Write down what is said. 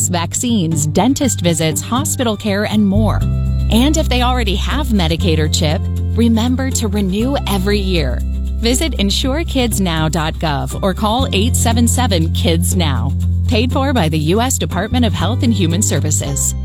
tests, vaccines, dentist visits, hospital care, and more. And if they already have Medicaid or CHIP, remember to renew every year. Visit insurekidsnow.gov or call 877-KIDS-NOW. Paid for by the U.S. Department of Health and Human Services.